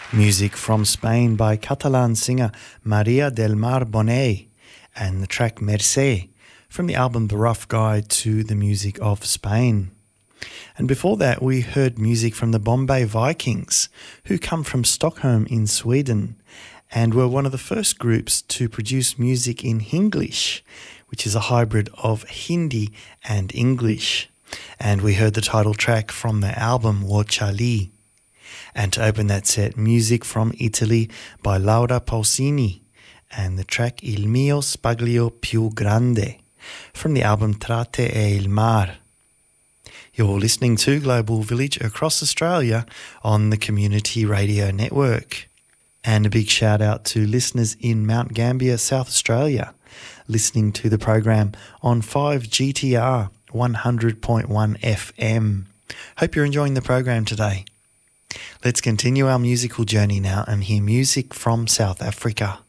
Music from Spain by Catalan singer Maria del Mar Bonet and the track Mercè from the album The Rough Guide to the Music of Spain. And before that we heard music from the Bombay Vikings, who come from Stockholm in Sweden and were one of the first groups to produce music in Hinglish, which is a hybrid of Hindi and English. And we heard the title track from the album Wo Chali. And to open that set, music from Italy by Laura Pausini and the track Il mio spaglio più grande from the album Trate e il Mar. You're listening to Global Village across Australia on the Community Radio Network. And a big shout out to listeners in Mount Gambier, South Australia, listening to the program on 5GTR 100.1 FM. Hope you're enjoying the program today. Let's continue our musical journey now and hear music from South Africa.